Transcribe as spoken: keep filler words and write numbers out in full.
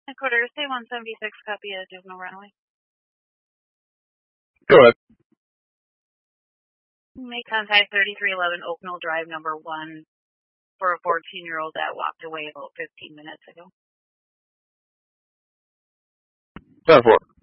Headquarters, say one seventy-six, copy a juvenile runaway. Go ahead. Make contact thirty-three eleven Oakmill Drive, number one, for a fourteen-year-old that walked away about fifteen minutes ago. ten four.